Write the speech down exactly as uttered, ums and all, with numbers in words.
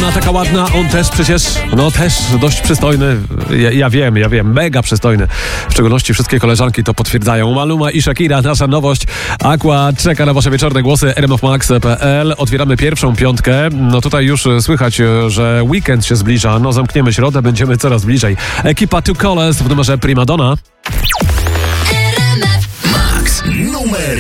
Ona taka ładna, on też przecież, no też dość przystojny. Ja, ja wiem, ja wiem, mega przystojny. W szczególności wszystkie koleżanki to potwierdzają. Maluma i Shakira, nasza nowość. Aqua czeka na wasze wieczorne głosy. r m f max kropka p l. Otwieramy pierwszą piątkę. No tutaj już słychać, że weekend się zbliża. No zamkniemy środę, będziemy coraz bliżej. Ekipa Two Colors w numerze Primadonna. Max numer